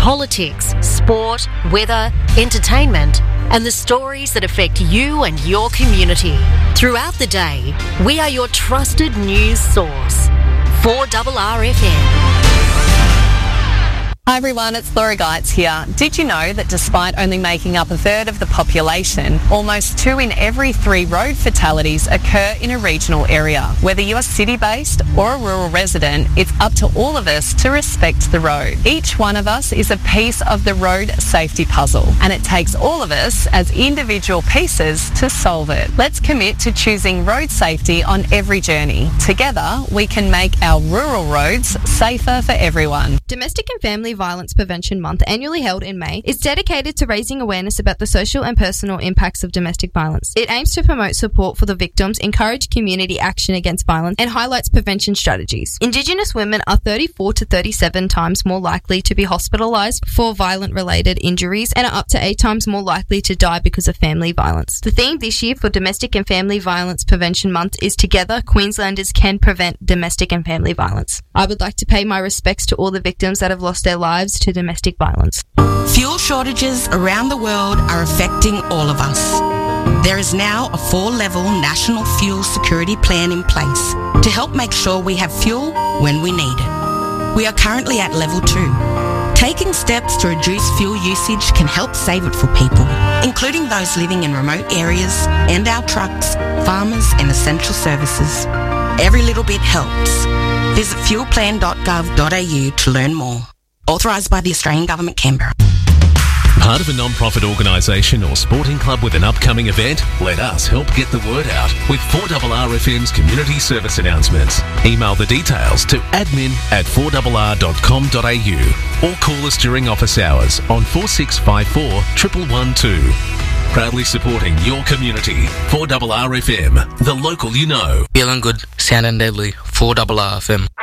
politics, sport, weather, entertainment, and the stories that affect you and your community. Throughout the day, we are your trusted news source. 4RRFM. Hi everyone, it's Laura Geitz here. Did you know that despite only making up a third of the population, almost 2 in every 3 road fatalities occur in a regional area? Whether you're city-based or a rural resident, it's up to all of us to respect the road. Each one of us is a piece of the road safety puzzle, and it takes all of us as individual pieces to solve it. Let's commit to choosing road safety on every journey. Together, we can make our rural roads safer for everyone. Domestic and Family Violence Prevention Month, annually held in May, is dedicated to raising awareness about the social and personal impacts of domestic violence. It aims to promote support for the victims, encourage community action against violence, and highlights prevention strategies. Indigenous women are 34 to 37 times more likely to be hospitalised for violent-related injuries and are up to 8 times more likely to die because of family violence. The theme this year for Domestic and Family Violence Prevention Month is Together, Queenslanders Can Prevent Domestic and Family Violence. I would like to pay my respects to all the victims that have lost their lives to domestic violence. Fuel shortages around the world are affecting all of us. There is now a 4-level national fuel security plan in place to help make sure we have fuel when we need it. We are currently at level 2. Taking steps to reduce fuel usage can help save it for people, including those living in remote areas and our trucks, farmers and essential services. Every little bit helps. Visit fuelplan.gov.au to learn more. Authorised by the Australian Government, Canberra. Part of a non-profit organisation or sporting club with an upcoming event? Let us help get the word out with 4RRFM's community service announcements. Email the details to admin@4rr.com.au or call us during office hours on 4654 112. Proudly supporting your community. 4RRFM, the local you know. Feeling good, sounding deadly. 4RRFM.